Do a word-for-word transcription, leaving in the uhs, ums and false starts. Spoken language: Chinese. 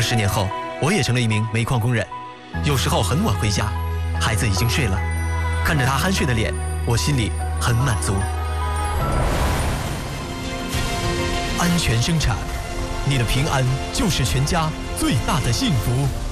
十年后，我也成了一名煤矿工人，有时候很晚回家，孩子已经睡了，看着他酣睡的脸，我心里很满足。安全生产，你的平安就是全家最大的幸福。